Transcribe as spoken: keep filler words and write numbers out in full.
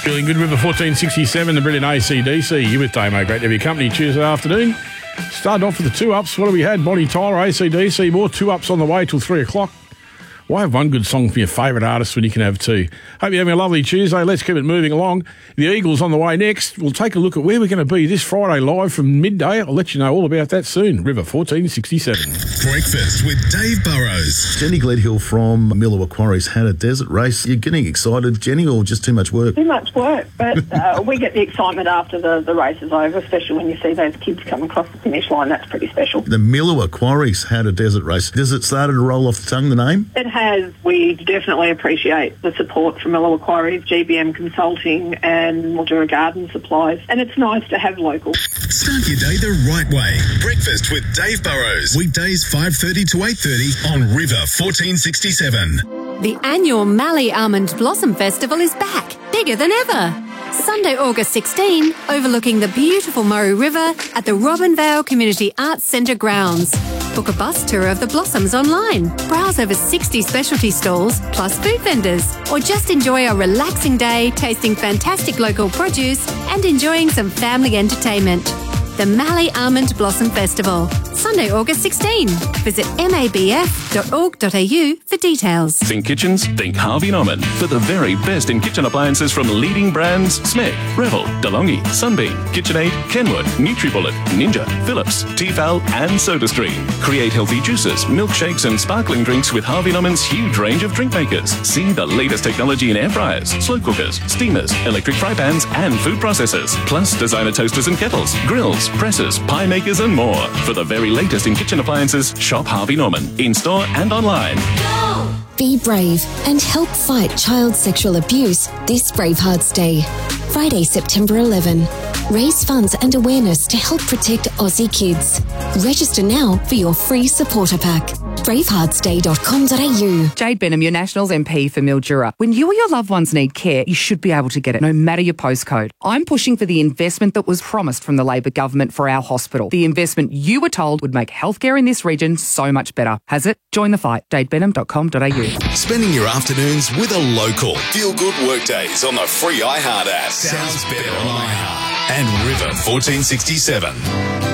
Feeling good, River fourteen sixty-seven, the brilliant A C D C. You with Damo, great to have your company Tuesday afternoon. Started off with the two-ups. What have we had? Bonnie Tyler, A C D C, more two-ups on the way till three o'clock. Why have one good song for your favourite artist when you can have two? Hope you're having a lovely Tuesday. Let's keep it moving along. The Eagles on the way next. We'll take a look at where we're going to be this Friday live from midday. I'll let you know all about that soon. River fourteen sixty-seven. Breakfast with Dave Burrows. Jenny Gledhill from Millawa Quarries had a desert race. You're getting excited, Jenny, or just too much work? Too much work, but uh, we get the excitement after the, the race is over, especially when you see those kids come across the finish line. That's pretty special. The Millawa Quarries had a desert race. Does it start to roll off the tongue, the name? It has. We definitely appreciate the support from Millawa Quarries, G B M Consulting and Mildura Garden Supplies, and it's nice to have local. Start your day the right way. Breakfast with Dave Burrows. Weekdays five thirty to eight thirty on River fourteen sixty-seven. The annual Mallee Almond Blossom Festival is back, bigger than ever. Sunday, August sixteenth, overlooking the beautiful Murray River at the Robinvale Community Arts Centre grounds. Book a bus tour of the blossoms online, browse over sixty specialty stalls, plus food vendors, or just enjoy a relaxing day tasting fantastic local produce and enjoying some family entertainment. The Mallee Almond Blossom Festival, Sunday, August sixteenth. Visit m a b f dot org dot a u for details. Think kitchens? Think Harvey Norman. For the very best in kitchen appliances from leading brands Smeg, Revel, DeLonghi, Sunbeam, KitchenAid, Kenwood, NutriBullet, Ninja, Philips, Tefal and SodaStream. Create healthy juices, milkshakes and sparkling drinks with Harvey Norman's huge range of drink makers. See the latest technology in air fryers, slow cookers, steamers, electric fry pans and food processors. Plus designer toasters and kettles, grills, presses, pie makers and more. For the very latest in kitchen appliances, shop Harvey Norman, in-store and online. Go! Be brave and help fight child sexual abuse this Bravehearts Day. Friday, September eleventh. Raise funds and awareness to help protect Aussie kids. Register now for your free supporter pack. bravehearts day dot com dot a u. Jade Benham, your Nationals M P for Mildura. When you or your loved ones need care, you should be able to get it, no matter your postcode. I'm pushing for the investment that was promised from the Labor government for our hospital. The investment you were told would make healthcare in this region so much better. Has it? Join the fight. jade benham dot com dot a u. Spending your afternoons with a local. Feel good workdays on the free iHeart app. Sounds better on iHeart. And River fourteen sixty-seven.